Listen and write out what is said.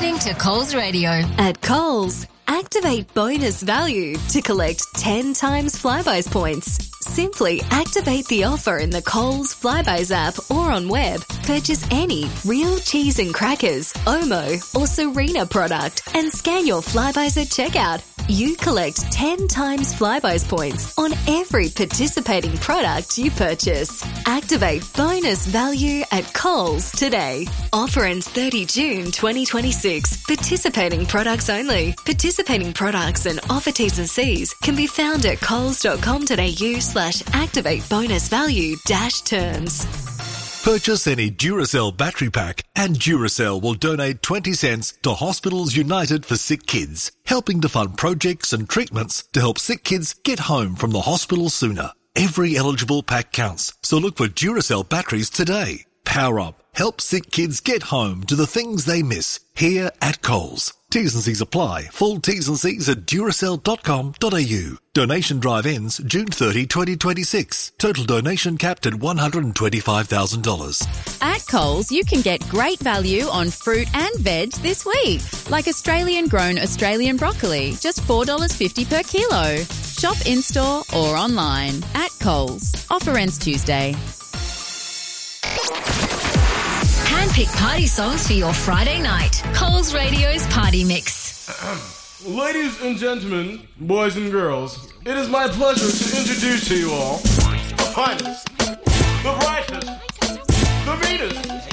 listening to Coles Radio. At Coles, activate bonus value to collect 10 times Flybuys points. Simply activate the offer in the Coles Flybuys app or on web. Purchase any real cheese and crackers, Omo or Serena product and scan your Flybuys at checkout. You collect 10 times Flybuys points on every participating product you purchase. Activate bonus value at Coles today. Offer ends 30 June 2026. Participating products only. Participating products and offer T's and C's can be found at coles.com.au/activate bonus value -terms. Purchase any Duracell battery pack and Duracell will donate 20 cents to Hospitals United for Sick Kids, helping to fund projects and treatments to help sick kids get home from the hospital sooner. Every eligible pack counts, so look for Duracell batteries today. Power up. Help sick kids get home to the things they miss here at Coles. T's and C's apply. Full T's and C's at duracell.com.au. Donation drive ends June 30, 2026. Total donation capped at $125,000. At Coles, you can get great value on fruit and veg this week, like Australian-grown Australian broccoli, just $4.50 per kilo. Shop in-store or online. At Coles. Offer ends Tuesday. Handpick party songs for your Friday night. Coles Radio's Party Mix. Ladies and gentlemen, boys and girls, it is my pleasure to introduce to you all the finest, the brightest, the meanest,